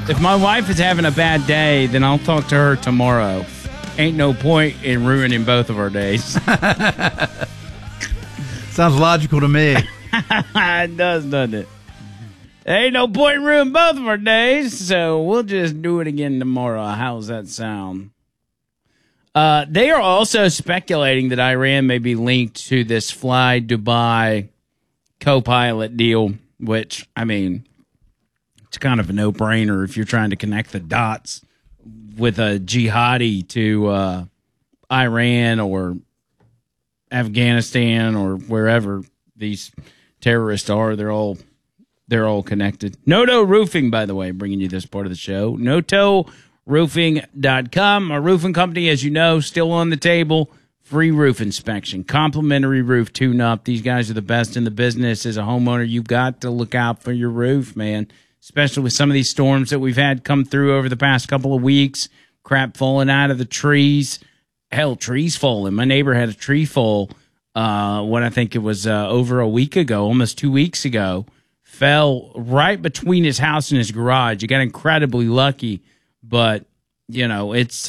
If my wife is having a bad day, then I'll talk to her tomorrow. Ain't no point in ruining both of our days. Sounds logical to me. It does, doesn't it? Ain't no point in ruining both of our days, so we'll just do it again tomorrow. How's that sound? They are also speculating that Iran may be linked to this Fly Dubai co-pilot deal, which, I mean, it's kind of a no-brainer if you're trying to connect the dots with a jihadi to Iran or Afghanistan or wherever these terrorists are. They're all connected. Noto Roofing, by the way, bringing you this part of the show. NotoRoofing.com. Our roofing company, as you know, still on the table. Free roof inspection, complimentary roof tune-up. These guys are the best in the business. As a homeowner, you've got to look out for your roof, man, especially with some of these storms that we've had come through over the past couple of weeks. Crap falling out of the trees. Hell, trees falling. My neighbor had a tree fall, what I think it was over a week ago, almost 2 weeks ago. Fell right between his house and his garage. He got incredibly lucky, but, you know, it's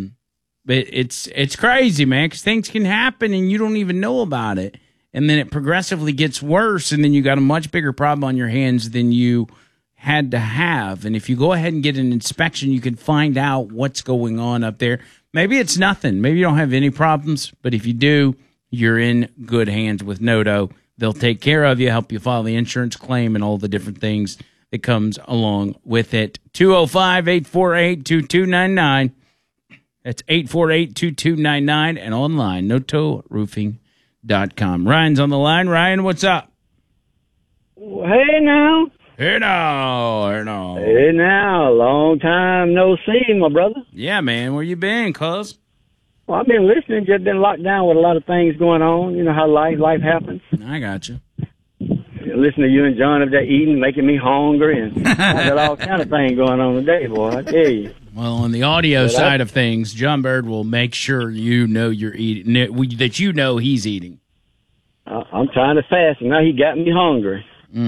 crazy, man, because things can happen and you don't even know about it. And then it progressively gets worse, and then you got a much bigger problem on your hands than you had to have. And if you go ahead and get an inspection, you can find out what's going on up there. Maybe it's nothing. Maybe you don't have any problems, but if you do, you're in good hands with Noto. They'll take care of you, help you file the insurance claim and all the different things that comes along with it. 205-848-2299. That's 848-2299 and online, NotoRoofing.com. Ryan's on the line. Ryan, what's up? Hey now. Hey now. Hey now. Long time no see, my brother. Yeah, man. Where you been, cuz? Well, I've been listening. Just been locked down with a lot of things going on. You know how life happens. I got you. Listen to you and John up there eating, making me hungry, and I got all kind of things going on today, boy. I tell you. Well, on the audio side of things, John Bird will make sure you know you're eating, that you know he's eating. I'm trying to fast, and now he got me hungry.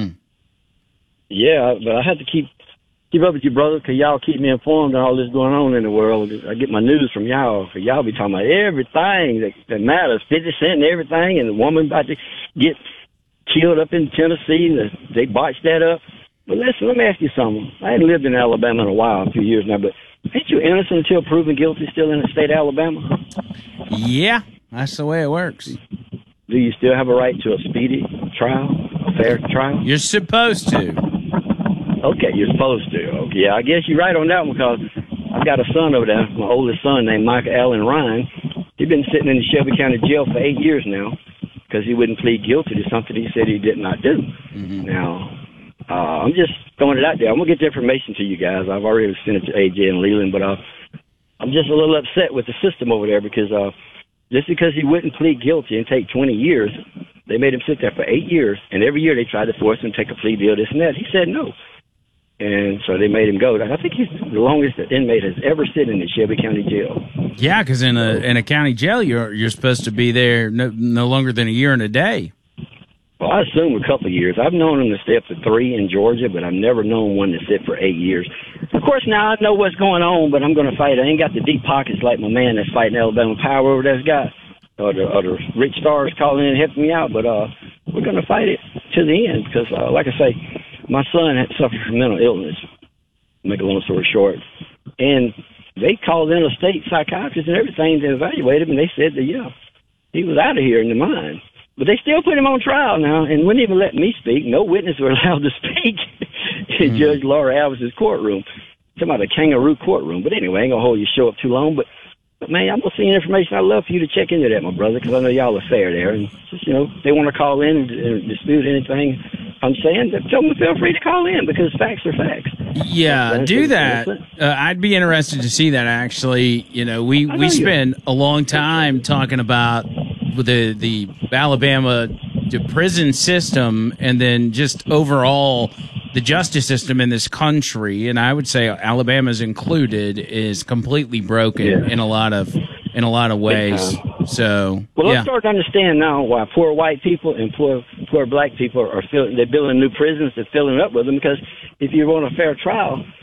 Yeah, but I have to keep up with you, brother, because y'all keep me informed on all this going on in the world. I get my news from y'all, because y'all be talking about everything that matters, 50 Cent and everything, and the woman about to get killed up in Tennessee. They botched that up. But listen, let me ask you something. I hadn't lived in Alabama in a while, a few years now, but ain't you innocent until proven guilty still in the state of Alabama? Yeah, that's the way it works. Do you still have a right to a speedy trial, a fair trial? You're supposed to. Okay, you're supposed to. Okay, yeah, I guess you're right on that one, because I've got a son over there, my oldest son named Michael Allen Ryan. He's been sitting in the Shelby County Jail for 8 years now because he wouldn't plead guilty to something he said he did not do. Now, I'm just throwing it out there. I'm going to get the information to you guys. I've already sent it to AJ and Leland, but I'm just a little upset with the system over there because just because he wouldn't plead guilty and take 20 years, they made him sit there for 8 years, and every year they tried to force him to take a plea deal, this and that. He said no. And so they made him go. I think he's the longest inmate has ever sit in the Shelby County Jail. Yeah, because in a county jail, you're supposed to be there no longer than a year and a day. Well, I assume a couple of years. I've known him to stay up to 3 in Georgia, but I've never known one to sit for 8 years. Of course, now I know what's going on, but I'm going to fight. I ain't got the deep pockets like my man that's fighting Alabama Power over there's got, or the Rich Stars calling in and helping me out. But we're going to fight it to the end because, like I say, my son had suffered from mental illness, make a long story short. And they called in a state psychiatrist and everything to evaluate him, and they said that, yeah, he was out of here in the mind. But they still put him on trial now and wouldn't even let me speak. No witness were allowed to speak in Judge Laura Alves' courtroom. Talking about a kangaroo courtroom. But anyway, I ain't going to hold your show up too long. But man, I'm going to see information. I'd love for you to check into that, my brother, because I know y'all are fair there. And just, you know, if they want to call in and dispute anything I'm saying, tell them feel free to call in because facts are facts. Yeah, do that. I'd be interested to see that, actually. You know, we spend a long time talking about the Alabama prison system and then just overall the justice system in this country, and I would say Alabama's included, is completely broken in a lot of ways. So, let's start to understand now why poor white people and poor black people are they're building new prisons, they're filling up with them, because if you want a fair trial,